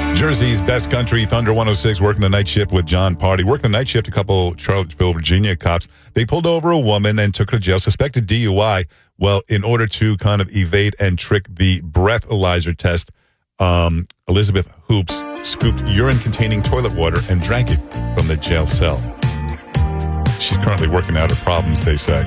Jersey's best country, Thunder 106, working the night shift with John Party. Working the night shift, a couple Charlottesville, Virginia cops, they pulled over a woman and took her to jail, suspected DUI. Well, in order to kind of evade and trick the breathalyzer test, Elizabeth Hoops scooped urine-containing toilet water and drank it from the jail cell. She's currently working out her problems, they say.